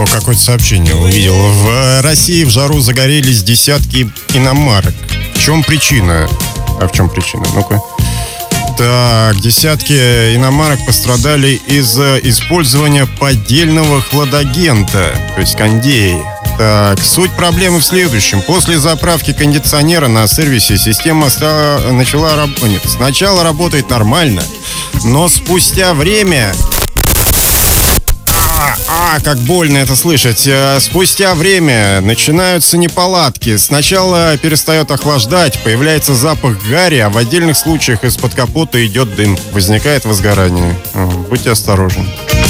какое-то сообщение увидел. В России в жару загорелись десятки иномарок. В чем причина? А в чем причина? Ну-ка. Так, десятки иномарок пострадали из-за использования поддельного хладагента, то есть кондей. Так, суть проблемы в следующем. После заправки кондиционера на сервисе система начала работать. Нет, сначала работает нормально, но спустя время... как больно это слышать. Спустя время начинаются неполадки. Сначала перестает охлаждать, появляется запах гари, а в отдельных случаях из-под капота идет дым. Возникает возгорание. Будьте осторожны.